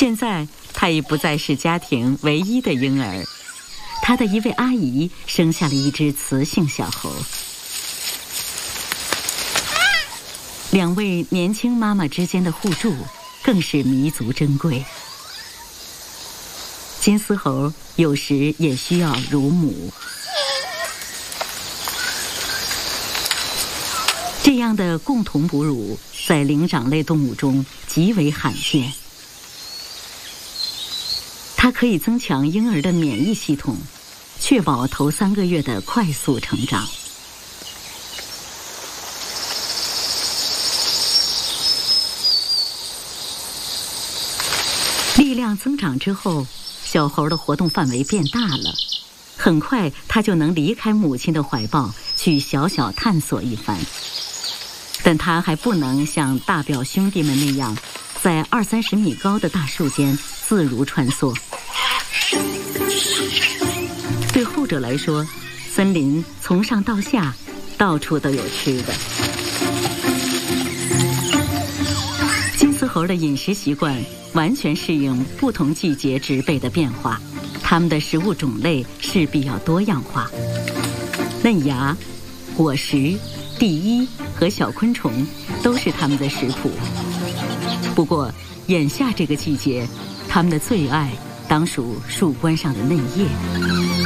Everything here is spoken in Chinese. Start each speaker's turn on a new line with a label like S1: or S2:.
S1: 现在他已不再是家庭唯一的婴儿，他的一位阿姨生下了一只雌性小猴。两位年轻妈妈之间的互助更是弥足珍贵。金丝猴有时也需要乳母。这样的共同哺乳在灵长类动物中极为罕见。它可以增强婴儿的免疫系统，确保头3个月的快速成长。力量增长之后，小猴的活动范围变大了，很快它就能离开母亲的怀抱，去小小探索一番。但它还不能像大表兄弟们那样，在20-30米高的大树间自如穿梭。对后者来说，森林从上到下，到处都有吃的。金丝猴的饮食习惯完全适应不同季节植被的变化，它们的食物种类势必要多样化。嫩芽、果实、地衣和小昆虫都是它们的食谱。不过，眼下这个季节，它们的最爱当属树冠上的嫩叶。